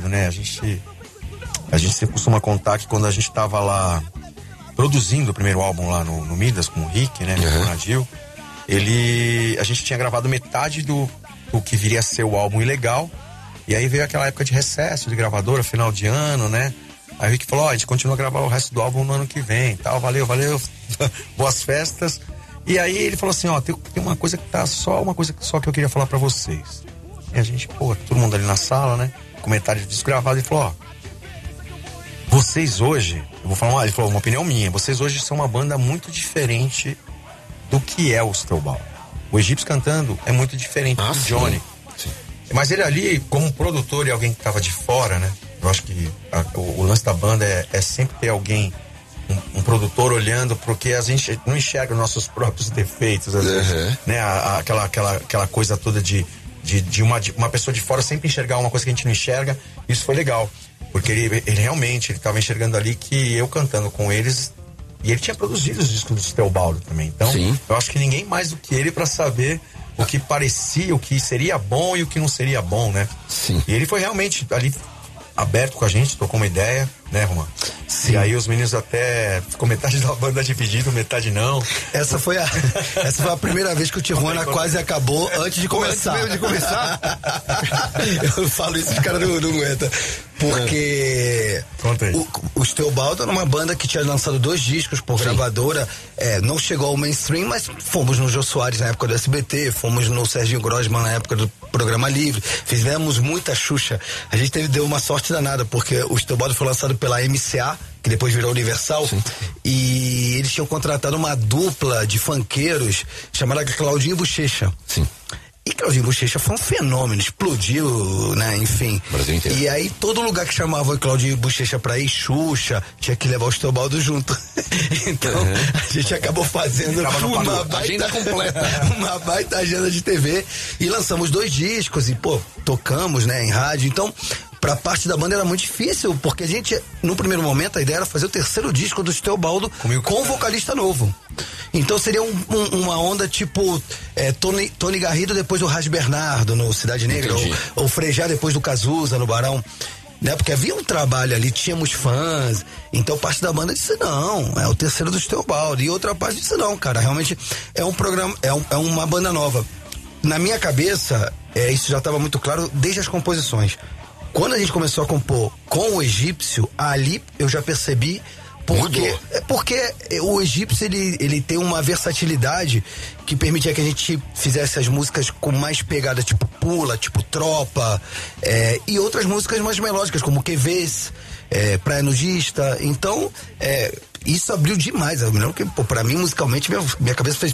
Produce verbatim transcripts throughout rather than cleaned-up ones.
né? A gente, a gente sempre costuma contar que quando a gente tava lá produzindo o primeiro álbum lá no, no Midas com o Rick, né? Uhum. Com o Nadil, ele, a gente tinha gravado metade do, do que viria a ser o álbum Ilegal. E aí veio aquela época de recesso de gravadora, final de ano, né? Aí o Rick falou, ó, oh, a gente continua a gravar o resto do álbum no ano que vem, tal, valeu, valeu, boas festas. E aí ele falou assim, ó, tem, tem uma coisa que tá só, uma coisa só que eu queria falar pra vocês. E a gente, pô, todo mundo ali na sala, né? Comentário de disco gravado, ele falou, ó, vocês hoje, eu vou falar uma, ele falou, uma opinião minha, vocês hoje são uma banda muito diferente do que é o Teobaldo. O Egípcio cantando é muito diferente ah, do Johnny. Sim. Sim. Mas ele ali, como produtor e alguém que tava de fora, né? Eu acho que a, o, o lance da banda é, é sempre ter alguém, um, um produtor olhando, porque a gente não enxerga os nossos próprios defeitos, às vezes, uhum. né? A, a, aquela, aquela, aquela coisa toda de, de, de, uma, de uma pessoa de fora sempre enxergar uma coisa que a gente não enxerga. Isso foi legal, porque ele, ele realmente, ele tava enxergando ali que eu cantando com eles, e ele tinha produzido os discos do Teobaldo também. Então, sim, eu acho que ninguém mais do que ele pra saber o que parecia, o que seria bom e o que não seria bom, né? Sim. E ele foi realmente ali aberto com a gente, trocou uma ideia, né, Romano? Sim. E aí os meninos até ficou metade da banda dividido, metade não. Essa foi a, essa foi a primeira vez que o Tijuana quase acabou antes de começar. Antes mesmo de começar? Eu falo isso, os caras não, não aguentam. Porque Conta aí. o, o Teobaldo era uma banda que tinha lançado dois discos por Sim. gravadora, é, não chegou ao mainstream, mas fomos no Jô Soares na época do S B T, fomos no Serginho Grosman na época do Programa Livre, fizemos muita Xuxa. A gente teve, deu uma sorte danada, porque o Teobaldo foi lançado pela M C A, que depois virou Universal, Sim. e eles tinham contratado uma dupla de funkeiros chamada Claudinho Bochecha. Sim. E Claudinho Bochecha foi um fenômeno, explodiu, né, enfim. Brasil inteiro. E aí todo lugar que chamava o Claudinho Bochecha pra ir, Xuxa, tinha que levar o Teobaldo junto. Então, uhum. a gente acabou fazendo uma baita, agenda completa. uma baita agenda de T V e lançamos dois discos e, pô, tocamos, né, em rádio. Então, pra parte da banda era muito difícil, porque a gente, no primeiro momento, a ideia era fazer o terceiro disco do Teobaldo com um vocalista novo. Então seria um, um, uma onda tipo é, Tony, Tony Garrido depois do Ras Bernardo no Cidade Negra, ou, ou Frejá depois do Cazuza no Barão, né? Porque havia um trabalho ali, tínhamos fãs, então parte da banda disse não, é o terceiro do Teobaldo, e outra parte disse não, cara, realmente é um programa, é, um, é uma banda nova. Na minha cabeça, é, isso já estava muito claro desde as composições. Quando a gente começou a compor com o Egípcio, ali eu já percebi porque, porque o Egípcio ele, ele tem uma versatilidade que permitia que a gente fizesse as músicas com mais pegada, tipo Pula, tipo Tropa, é, e outras músicas mais melódicas, como Q Vs, é, Praia Nudista. Então, é, isso abriu demais. Eu me lembro que, pô, pra mim, musicalmente, minha, minha cabeça fez.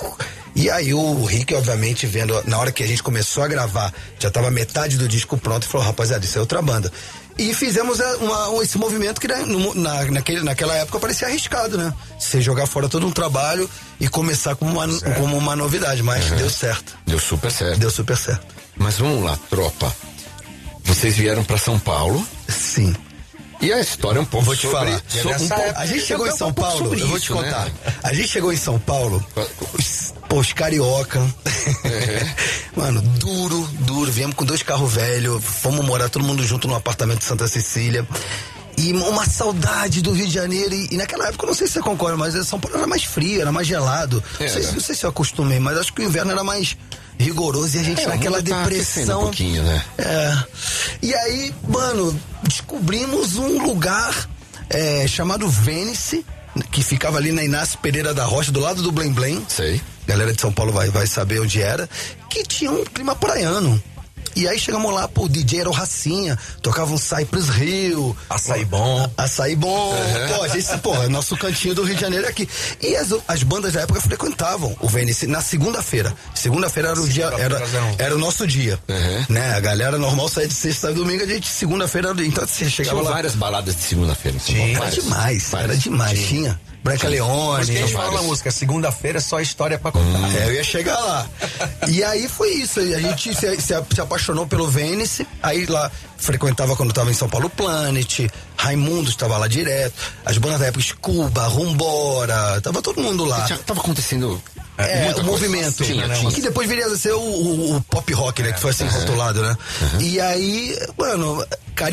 E aí o Rick, obviamente, vendo, na hora que a gente começou a gravar, já tava metade do disco pronto e falou, rapaziada, isso é outra banda. E fizemos uma, esse movimento que na, naquele, naquela época parecia arriscado, né? Você jogar fora todo um trabalho e começar como uma, como uma novidade, mas uhum. deu certo. Deu super certo. Deu super certo. Mas vamos lá, tropa. Vocês vieram pra São Paulo. Sim. E a história é um pouco vou te sobre, falar. sobre um pouco, a gente chegou em São um Paulo, eu vou te isso, contar. Né? A gente chegou em São Paulo, os, pô, os carioca. É. Mano, duro, duro. Viemos com dois carros velhos, fomos morar todo mundo junto num apartamento de Santa Cecília. E uma saudade do Rio de Janeiro. E, e naquela época, eu não sei se você concorda, mas São Paulo era mais frio, era mais gelado. Não sei, não sei se eu acostumei, mas acho que o inverno era mais rigoroso e a gente é, naquela depressão. Um pouquinho, né? É. E aí, mano, descobrimos um lugar é, chamado Vênice, que ficava ali na Inácio Pereira da Rocha, do lado do Blém Blém. Sei. Galera de São Paulo vai, vai saber onde era. Que tinha um clima praiano. E aí chegamos lá, pô, o D J era o Racinha, tocava um Cypress Hill. Açaí bom. Açaí bom. Uhum. Pô, a gente, pô, é nosso cantinho do Rio de Janeiro aqui. E as, as bandas da época frequentavam o Vênice na segunda-feira. Segunda-feira era o dia, era, era o nosso dia. Uhum. Né? A galera normal saía de sexta e domingo, a gente, segunda-feira era o dia. Então você chegava Tinha lá. várias baladas de segunda-feira. Tinha. Era demais, várias. Era demais, tinha. tinha. Branca Leone. Porque a gente fala na música, segunda-feira é só história pra contar. Hum. É, eu ia chegar lá. E aí foi isso, a gente se, se, se apaixonou pelo Vênice, aí lá frequentava quando tava em São Paulo Planet, Raimundo estava lá direto, as bandas da época, Scuba, Rumbora, tava todo mundo lá. Já tava acontecendo... É, o movimento, tinha, né? tinha. Que depois viria a ser o, o, o pop rock, né? Que foi assim, uhum. rotulado, né? Uhum. E aí, mano, carioca,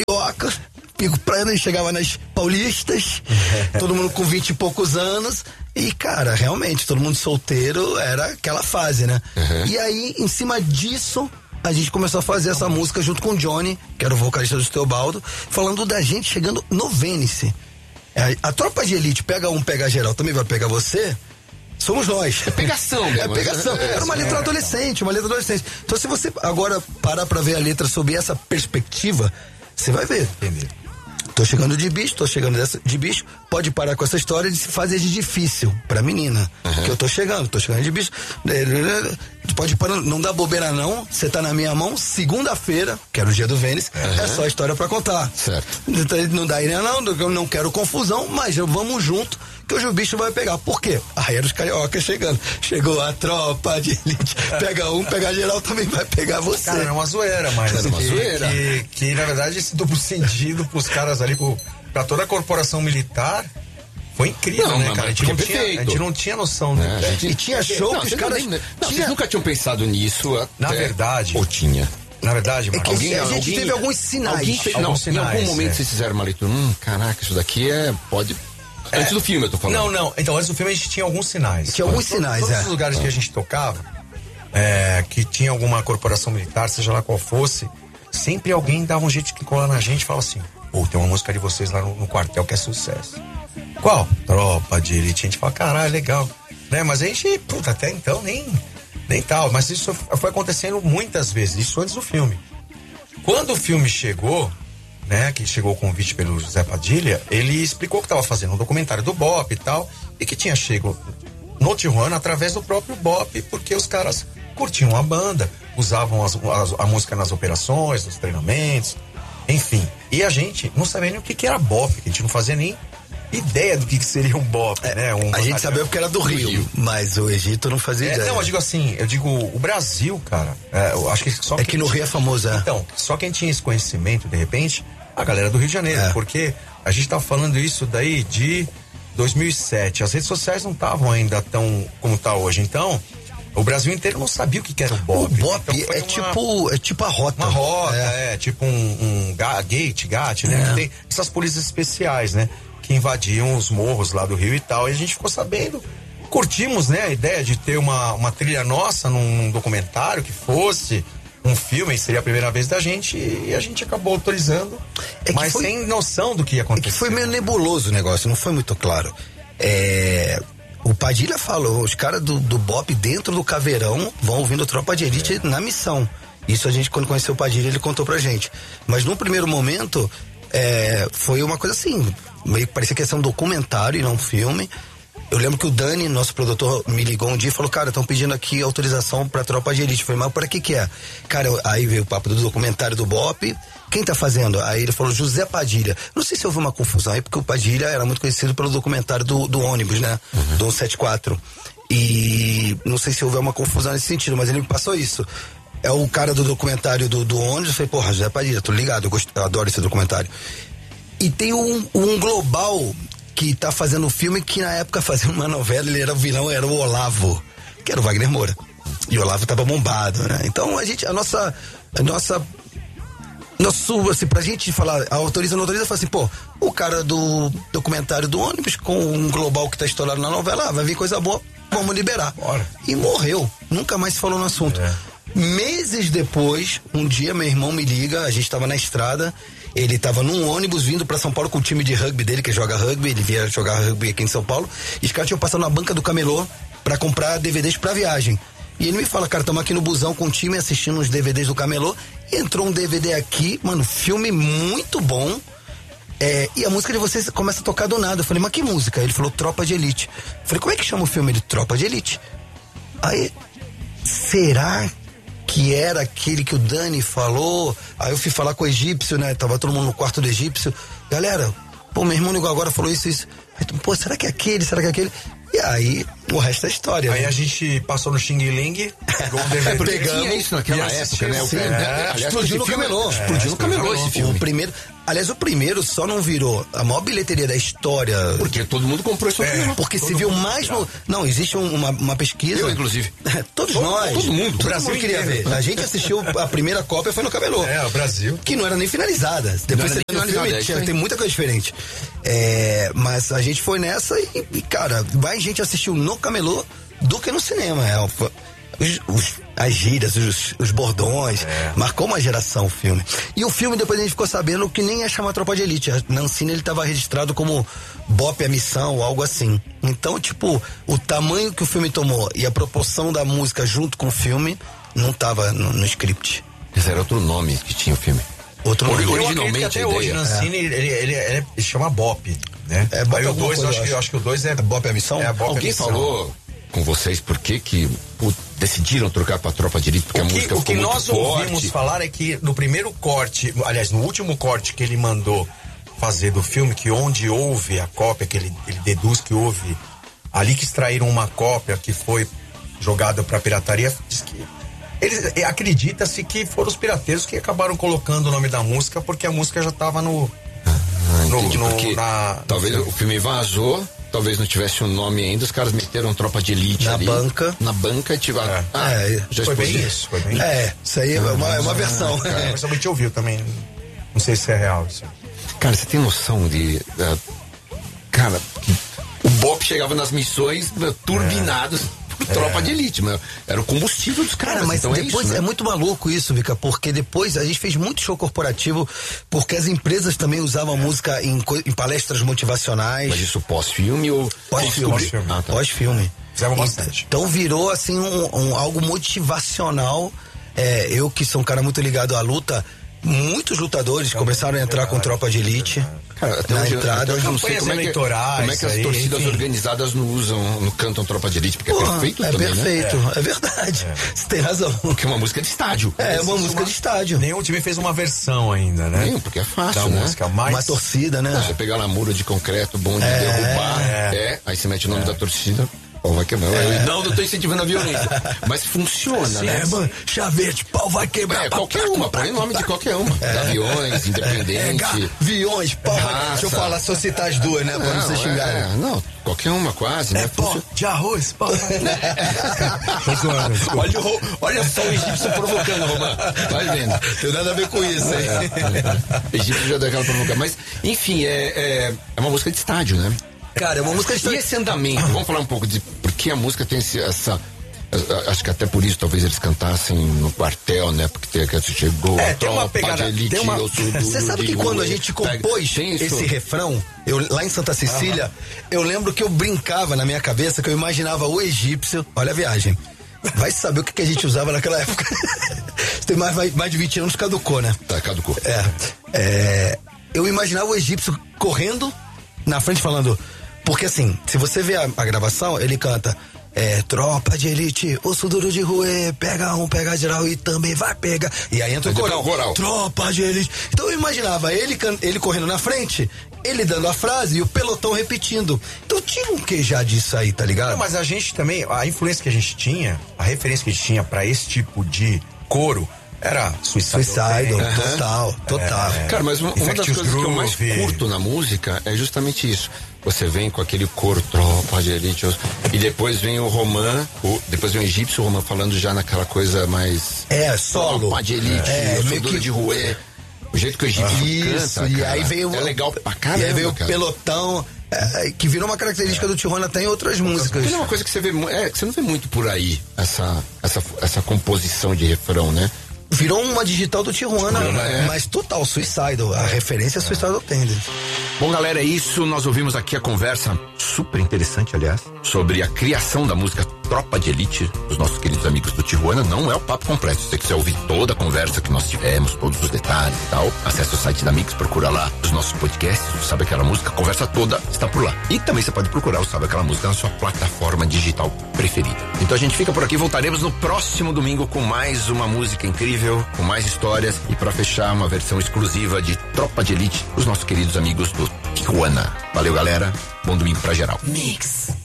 Pisco, Pico Plano, e chegava nas Paulistas, todo mundo com vinte e poucos anos. E, cara, realmente, todo mundo solteiro, era aquela fase, né? Uhum. E aí, em cima disso, a gente começou a fazer essa música junto com o Johnny, que era o vocalista do Teobaldo, falando da gente chegando no Vênice. A, a tropa de elite pega um, pega geral, também vai pegar você. Somos nós. É pegação, mesmo. É pegação. Era uma letra adolescente, uma letra adolescente. Então, se você agora parar pra ver a letra sob essa perspectiva, você vai ver. Entendi. Tô chegando de bicho, tô chegando dessa, de bicho. Pode parar com essa história de se fazer de difícil pra menina. Uhum. Que eu tô chegando, tô chegando de bicho. Pode parar, não dá bobeira não. Você tá na minha mão, segunda-feira, que era o dia do Vênice, uhum. É só história pra contar. Certo. Não dá ideia não, eu não quero confusão, mas vamos junto, que hoje o bicho vai pegar. Por quê? Aí era os cariocas chegando. Chegou a tropa de elite. Pega um, pega geral, também vai pegar você. Cara, era uma zoeira, mas. Era uma que, zoeira. Que, que, na verdade, esse duplo sentido pros caras ali, pro, pra toda a corporação militar, foi incrível, não, né, mas cara? A gente, não tinha, a gente não tinha noção, né? É, gente... E tinha show não, que os caras. Nem, não, tinha... Vocês nunca tinham pensado nisso? Até... Na verdade. Ou tinha? Na verdade, é que alguém, a gente alguém, teve alguns sinais. Alguém fez, alguns não, sinais, em algum momento é. vocês fizeram uma leitura. Hum, caraca, isso daqui é. Pode. É, antes do filme, eu tô falando. Não, não. Então, antes do filme a gente tinha alguns sinais. Tinha alguns Todos, sinais, todos é. os lugares que a gente tocava, é, que tinha alguma corporação militar, seja lá qual fosse, sempre alguém dava um jeito de colar na gente e falava assim: pô, tem uma música de vocês lá no, no quartel que é sucesso. Qual? Tropa de Elite. A gente fala, caralho, legal. Né? Mas a gente, puta, até então nem, nem tal. Mas isso foi acontecendo muitas vezes, isso antes do filme. Quando o filme chegou, né, que chegou o convite pelo José Padilha, ele explicou que estava fazendo um documentário do Bop e tal, e que tinha chego no Tijuana através do próprio Bop, porque os caras curtiam a banda, usavam as, as, a música nas operações, nos treinamentos, enfim. E a gente não sabia nem o que, que era Bop, que a gente não fazia nem ideia do que, que seria um Bop, é, né? Um, a gente sabia porque era do Rio, Rio, mas o Egito não fazia é, ideia. Não, eu digo assim, eu digo o Brasil, cara, é, eu acho que só É que no Rio é famoso, é. Então, só quem tinha esse conhecimento, de repente, a galera do Rio de Janeiro, é. Porque a gente tá falando isso daí de dois mil e sete, as redes sociais não estavam ainda tão como tá hoje, então o Brasil inteiro não sabia o que, que era o Bop. O Bop então, é, uma, tipo, é tipo a rota. Uma rota, é, é tipo um, um gate, gate, né? É. Que tem essas polícias especiais, né? Que invadiam os morros lá do Rio e tal, e a gente ficou sabendo, curtimos, né, a ideia de ter uma, uma trilha nossa num, num documentário que fosse um filme, seria a primeira vez da gente, e a gente acabou autorizando, é mas foi, sem noção do que ia acontecer. É que foi meio nebuloso o negócio, não foi muito claro. É, o Padilha falou, os caras do, do Bop dentro do Caveirão vão ouvindo Tropa de Elite é. na missão. Isso a gente, quando conheceu o Padilha, ele contou pra gente. Mas num primeiro momento, é, foi uma coisa assim, meio que parecia que ia ser um documentário e não um filme. Eu lembro que o Dani, nosso produtor, me ligou um dia e falou, cara, estão pedindo aqui autorização pra Tropa de Elite. Eu falei, mas para que que é? Cara, eu, aí veio o papo do documentário do Bop. Quem tá fazendo? Aí ele falou, José Padilha. Não sei se houve uma confusão aí, porque o Padilha era muito conhecido pelo documentário do, do ônibus, né? Uhum. Do cento e setenta e quatro. E não sei se houve uma confusão nesse sentido, mas ele me passou isso. É o cara do documentário do, do ônibus. Eu falei, porra, José Padilha, tô ligado, eu, gosto, eu adoro esse documentário. E tem um, um global que tá fazendo um filme que na época fazia uma novela, ele era o vilão, era o Olavo, que era o Wagner Moura. E o Olavo tava bombado, né? Então a gente, a nossa, a nossa, nosso, assim, pra gente falar, a autoriza ou não autoriza, fala assim, pô, o cara do documentário do ônibus com um global que tá estourado na novela, ah, vai vir coisa boa, vamos liberar. Bora. E morreu, nunca mais se falou no assunto. É. Meses depois, um dia meu irmão me liga, a gente tava na estrada, ele tava num ônibus vindo pra São Paulo com o time de rugby dele, que joga rugby, ele via jogar rugby aqui em São Paulo, e os caras tinham passado na banca do camelô pra comprar D V Ds pra viagem. E ele me fala, cara, estamos aqui no busão com o time assistindo os D V Ds do camelô, e entrou um D V D aqui, mano, filme muito bom, é, e a música de vocês começa a tocar do nada. Eu falei, mas que música? Ele falou, Tropa de Elite. Eu falei, como é que chama o filme? Ele, Tropa de Elite. Aí, será que era aquele que o Dani falou? Aí eu fui falar com o egípcio, né? Tava todo mundo no quarto do egípcio. Galera, pô, meu irmão ligou agora, falou isso, isso. Aí, pô, será que é aquele? Será que é aquele? E aí, o resto é história. Aí né? a gente passou no Xing Ling, pegou um D V D. Porque tinha isso naquela época, né? O Sim, filme, é, aliás, explodiu no esse filme- camelô. é, Explodiu no camelô esse filme. O primeiro, aliás, o primeiro só não virou a maior bilheteria da história. Porque todo mundo comprou isso no camelô. Porque todo se viu mundo mais no. Não, existe um- uma, uma pesquisa. Eu, inclusive. Todos Todo- nós. todo mundo. O Brasil Todo mundo queria inteiro. ver. A gente assistiu a primeira cópia, foi no camelô. É, o Brasil. Que não era nem finalizada. Não Depois era você nem vê no finalizada, filme, é isso tinha- aí. tem muita coisa diferente. É, mas a gente foi nessa e, e, cara, mais gente assistiu no camelô do que no cinema. É, foi- os, os- as gírias, os, os bordões, marcou uma geração o filme. E o filme, depois a gente ficou sabendo que nem ia chamar Tropa de Elite. Na Ancine ele estava registrado como Bop a Missão ou algo assim. Então, tipo, o tamanho que o filme tomou e a proporção da música junto com o filme não tava no, no script. Esse era outro nome que tinha o filme. Outro Ori- nome. Eu Originalmente, acredito que a até hoje, ideia- Nancini, ele, ele, ele, ele, ele chama Bop, né? É, Bop Aí o alguma dois, eu coisa, acho, eu que- eu acho. acho que o dois é... É Bop a Missão? É a Bop Alguém a Missão. falou com vocês por que que pô, decidiram trocar pra Tropa de Elite? Porque a O que, música o ficou que muito nós forte. ouvimos falar é que no primeiro corte, aliás, no último corte que ele mandou fazer do filme, que onde houve a cópia, que ele, ele deduz que houve, ali que extraíram uma cópia que foi jogada pra pirataria, diz que eles, é, acredita-se que foram os pirateiros que acabaram colocando o nome da música, porque a música já estava no... Ah, no- entendi, no- porque na- no talvez filme. o filme vazou, talvez não tivesse um nome ainda, os caras meteram Tropa de Elite Na ali. banca. Na banca e tiveram. É. Ah, É, já Foi bem explodiu. isso, foi bem É, isso aí é uma, é uma versão. É, mas a gente ouviu também, não sei se é real isso. Cara, você tem noção de. uh, cara, que o Bop chegava nas missões uh, turbinados por Tropa de Elite, mas era o combustível dos caras. Cara, mas então depois é, isso, é né? muito maluco isso, Vika, porque depois a gente fez muito show corporativo, porque as empresas também usavam a música em, co- em palestras motivacionais. Mas isso pós-filme ou. Pós-filme. Pós-filme. Ah, tá. Pós-filme. Fizemos bastante. Então virou assim um, um- algo motivacional. É, eu que sou um cara muito ligado à luta, muitos lutadores começaram a entrar com Tropa de Elite. Cara, até na hoje, entrada. até hoje eu não sei Campanhas como é, que, eleitorais como é que as aí, torcidas enfim. organizadas não usam, não cantam Tropa de Elite, porque é Porra, perfeito é também, perfeito, né? é, verdade. Você tem razão. Porque é uma música de estádio. É, uma música de estádio. Nenhum time fez uma versão ainda, né? Nenhum, porque é fácil, Da né? música, mas... Uma torcida, né? Não, você pegar na mura de concreto, bom de derrubar, é, aí você mete o nome da torcida, pau vai quebrar. Eu, não, não tô incentivando a violência. Mas funciona, né? É, mano, chavete, pau vai quebrar. É, qualquer uma, põe o nome de qualquer uma. Gaviões, É, Independente. gaviões, pau vai. Raça. Deixa eu falar, se eu citar as duas, né? Pra não, Não, ser xingado. é, não, qualquer uma quase, né? É pó Funciona. de arroz, pau vai. Tô zoando, desculpa. Olha, o, olha só o egípcio provocando, Romano. Vai vendo. Tem nada a ver com isso, hein? É, é. Egípcio já dá aquela provocação. Mas, enfim, é, é, é uma música de estádio, né? Cara, é uma música de E esse andamento, vamos falar um pouco de por que a música tem esse, essa. Acho que até por isso talvez eles cantassem no quartel, né? Porque tem que chegou É, a tem uma tropa pegada, de elite, Tem uma... eu sou do- Você sabe de que quando rua, a gente pega- compôs tem isso? esse refrão, eu, lá em Santa Cecília, eu lembro que eu brincava na minha cabeça, que eu imaginava o egípcio. Olha a viagem. Vai saber o que, que a gente usava naquela época. Você tem mais, mais de vinte anos, caducou, né? Tá, caducou. É, é, eu imaginava o egípcio correndo na frente falando. Porque assim, se você vê a, a gravação, ele canta. É, tropa de elite, osso duro de ruê, pega um, pega geral e também vai pegar. E aí entra o Aí depois coral. o coral. Tropa de elite. Então eu imaginava ele, can- ele correndo na frente, ele dando a frase e o pelotão repetindo. Então tinha um que já disso aí, tá ligado? Não, mas a gente também, a influência que a gente tinha, a referência que a gente tinha pra esse tipo de coro era Suicide. Suicide, Band, total, total. Cara, mas uma, uma das Infectious coisas que eu mais Groove. curto na música é justamente isso. Você vem com aquele coro tropa de elite, e depois vem o Romã, o, depois vem o egípcio, o Romã falando já naquela coisa mais. É, solo. Tropa de elite, É, eu sou meio duro que- de ruê. O jeito que o egípcio Isso, canta, e cara, aí veio é legal pra caramba, E aí veio o cara. pelotão, é, que virou uma característica do Tijuana até em outras músicas. Porque é uma coisa que você vê, mu- é, que você não vê muito por aí, essa, essa, essa composição de refrão, né? Virou uma digital do Tijuana, É. mas total, Suicidal. A referência é Suicidal Tenders. Bom, galera, é isso. Nós ouvimos aqui a conversa, super interessante, aliás, sobre a criação da música Tropa de Elite dos nossos queridos amigos do Tijuana. Não é o papo completo. Se você quiser ouvir toda a conversa que nós tivemos, todos os detalhes e tal, acesse o site da Mix, procura lá os nossos podcasts, o Sabe Aquela Música, a conversa toda está por lá. E também você pode procurar o Sabe Aquela Música na sua plataforma digital preferida. Então a gente fica por aqui, voltaremos no próximo domingo com mais uma música incrível, com mais histórias e para fechar uma versão exclusiva de Tropa de Elite, os nossos queridos amigos do Tijuana. Valeu, galera. Bom domingo pra geral. Mix.